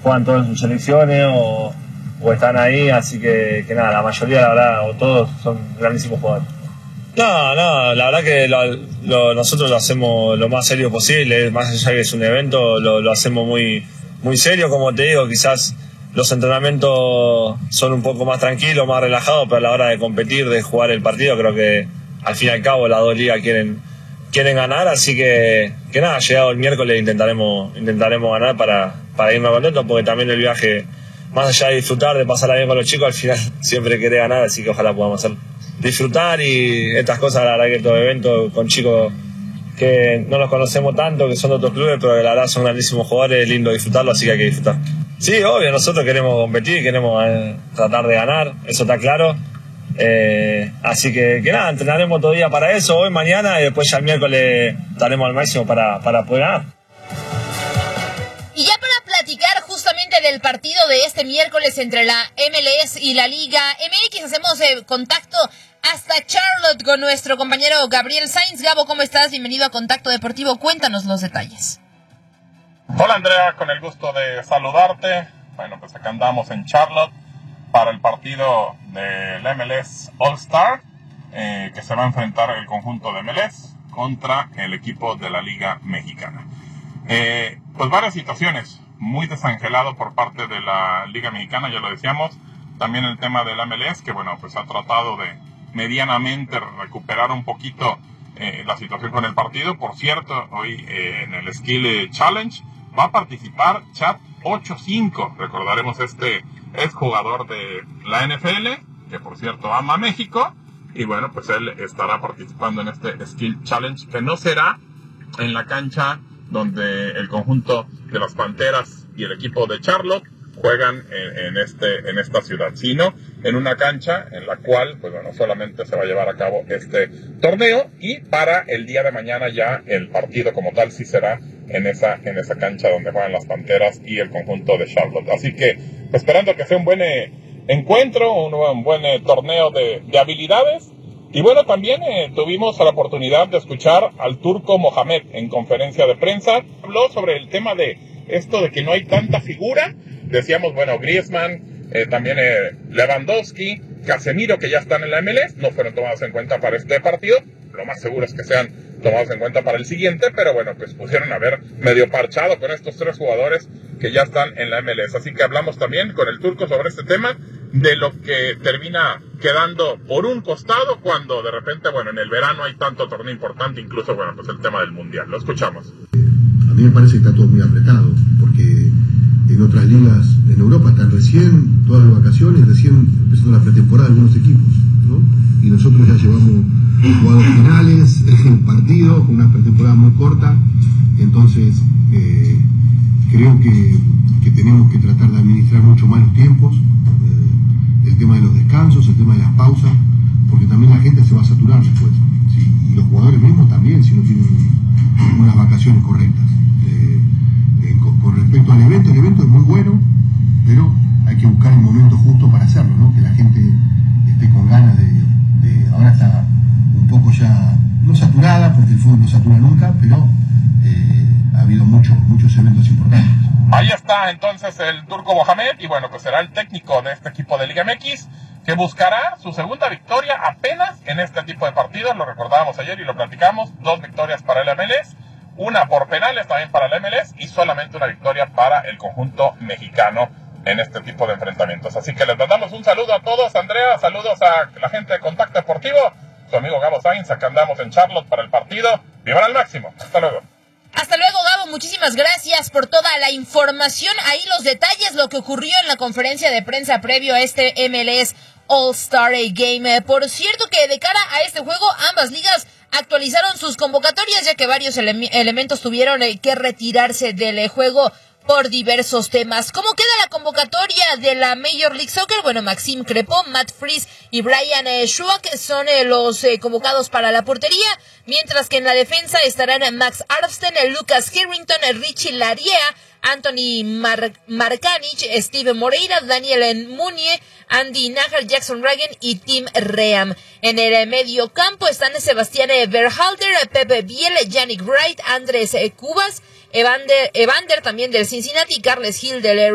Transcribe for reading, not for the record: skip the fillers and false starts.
juegan todos en sus selecciones o están ahí, así que nada, la mayoría, la verdad, o todos son grandísimos jugadores. No, la verdad que nosotros lo hacemos lo más serio posible, más allá de que es un evento, lo hacemos muy serio, como te digo, quizás los entrenamientos son un poco más tranquilos, más relajados, pero a la hora de competir, de jugar el partido, creo que al fin y al cabo las dos ligas quieren ganar, así que nada, llegado el miércoles intentaremos ganar para irnos contentos, porque también el viaje, más allá de disfrutar, de pasarla bien con los chicos, al final siempre querés ganar, así que ojalá podamos hacerlo. Disfrutar y estas cosas, la verdad que estos eventos con chicos que no los conocemos tanto, que son de otros clubes, pero que la verdad son grandísimos jugadores, es lindo disfrutarlo, así que hay que disfrutar. Sí, obvio, nosotros queremos competir, queremos tratar de ganar, eso está claro. Así que nada, entrenaremos todo día para eso, hoy, mañana, y después ya el miércoles estaremos al máximo para poder ganar. Y ya para platicar justamente del partido de este miércoles entre la MLS y la Liga MX, hacemos contacto hasta Charlotte con nuestro compañero Gabriel Sainz. Gabo, ¿cómo estás? Bienvenido a Contacto Deportivo, cuéntanos los detalles. Hola Andrea, con el gusto de saludarte. Bueno, pues acá andamos en Charlotte para el partido del MLS All-Star, que se va a enfrentar el conjunto de MLS contra el equipo de la Liga Mexicana. Pues varias situaciones, muy desangelado por parte de la Liga Mexicana, ya lo decíamos. También el tema del MLS, que bueno, pues ha tratado de medianamente recuperar un poquito la situación con el partido. Por cierto, hoy en el Skill Challenge va a participar Chad 85. Recordaremos este exjugador de la NFL, que por cierto ama a México. Y bueno, pues él estará participando en este Skill Challenge, que no será en la cancha donde el conjunto de las Panteras y el equipo de Charlotte juegan en esta ciudad, sino en una cancha en la cual, pues bueno, solamente se va a llevar a cabo este torneo, y para el día de mañana ya el partido como tal sí será en esa cancha donde juegan las Panteras y el conjunto de Charlotte. Así que esperando que sea un buen encuentro, un buen torneo de habilidades. Y bueno, también tuvimos la oportunidad de escuchar al Turco Mohamed en conferencia de prensa. Habló sobre el tema de esto de que no hay tanta figura. Decíamos, bueno, Griezmann, también Lewandowski, Casemiro, que ya están en la MLS, no fueron tomados en cuenta para este partido. Lo más seguro es que sean tomados en cuenta para el siguiente, pero bueno, pues pusieron a ver medio parchado con estos tres jugadores que ya están en la MLS. Así que hablamos también con el Turco sobre este tema, de lo que termina quedando por un costado cuando de repente, bueno, en el verano hay tanto torneo importante, incluso, bueno, pues el tema del Mundial. Lo escuchamos. A mí me parece que está todo muy apretado, porque en otras ligas en Europa están recién, todas las vacaciones, recién empezando la pretemporada de algunos equipos, ¿no? Y nosotros ya llevamos jugados finales, partidos, con una pretemporada muy corta. Entonces creo que tenemos que tratar de administrar mucho más los tiempos, el tema de los descansos, el tema de las pausas, porque también la gente se va a saturar después, ¿sí? Y los jugadores mismos también, si no tienen unas vacaciones correctas. Con respecto al evento, el evento es muy bueno, pero hay que buscar el momento justo para hacerlo, ¿no? Que la gente esté con ganas de ahora está un poco ya, no saturada, porque el fútbol no satura nunca, pero ha habido muchos eventos importantes. Ahí está entonces el Turco Mohamed, y bueno, pues será el técnico de este equipo de Liga MX, que buscará su segunda victoria apenas en este tipo de partidos. Lo recordábamos ayer y lo platicamos, 2 victorias para el MLS, una por penales también para el MLS, y solamente una victoria para el conjunto mexicano en este tipo de enfrentamientos. Así que les mandamos un saludo a todos, Andrea, saludos a la gente de Contacto Deportivo, su amigo Gabo Sainz. Acá andamos en Charlotte para el partido. ¡Vivan al máximo! Hasta luego. Hasta luego, Gabo, muchísimas gracias por toda la información. Ahí los detalles, lo que ocurrió en la conferencia de prensa previo a este MLS All-Star Game. Por cierto que de cara a este juego, ambas ligas actualizaron sus convocatorias, ya que varios elementos tuvieron que retirarse del juego por diversos temas. ¿Cómo queda la convocatoria de la Major League Soccer? Bueno, Maxime Crepeau, Matt Freese y Brian Schuach son los convocados para la portería, mientras que en la defensa estarán Max Armstead, Lucas Harrington, Richie Laryea, Anthony Markanich, Steve Moreira, Daniel Munier, Andy Najar, Jackson Ragen y Tim Ream. En el medio campo están Sebastián Berhalter, Pepe Biel, Yannick Wright, Andrés Cubas, Evander también del Cincinnati, Carles Hill del